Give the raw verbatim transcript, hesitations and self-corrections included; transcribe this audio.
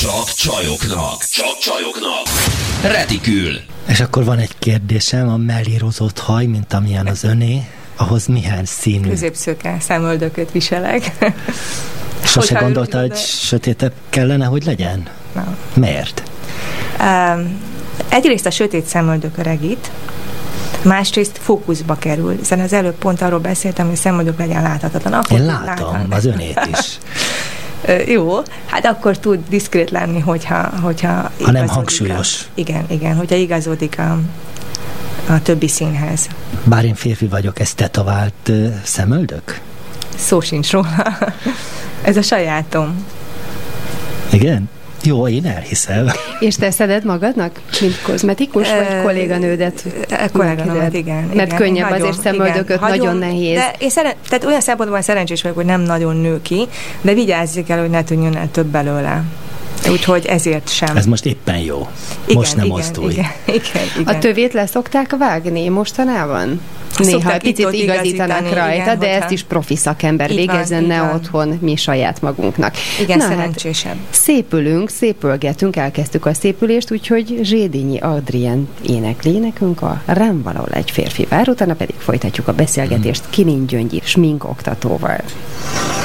Csak csajoknak. Csak csajoknak. Retikül. És akkor van egy kérdésem, a mellírozott haj, mint amilyen az öné, ahhoz milyen színű? Középszöke szemöldököt viselek. Sose gondolta, hogy sötétebb kellene, hogy legyen? Nem. Miért? Um, egyrészt a sötét szemöldök öregít, másrészt fókuszba kerül, hiszen az előbb pont arról beszéltem, hogy a szemöldök legyen láthatatlan. Akkor Én látom, láthatatlan. Az önét is. Jó, hát akkor tud diszkrét lenni, hogyha, hogyha ha nem hangsúlyos. A, igen, igen, hogyha igazodik a, a többi színhez. Bár én férfi vagyok, ez tetovált uh, szemöldök? Szó sincs róla. Ez a sajátom. Igen? Jó, én elhiszem. És te szeded magadnak, mint kozmetikus, vagy kolléganődet? Kolléganőmet, igen. Mert igen, könnyebb nagyon, azért szemöldököt, igen, nagyon hagyom, nehéz. De én szeren, tehát olyan szempontból szerencsés vagyok, hogy nem nagyon nő ki, de vigyázzik el, hogy ne tűnjön el több belőle. Úgyhogy ezért sem. Ez most éppen jó. Igen, most nem igen, mozdulj. Igen, igen, igen. A tövét leszokták vágni mostanában? Néha picit igazítanak rajta, igen, de ezt is profi szakember végezzen, ne van. Otthon mi saját magunknak. Igen, na, szerencsésebb. Hát szépülünk, szépülgetünk, elkezdtük a szépülést, úgyhogy Zsédényi Adrien énekli nekünk a Rám valahol egy férfi vár, utána pedig folytatjuk a beszélgetést Kilin Gyöngyi smink oktatóval.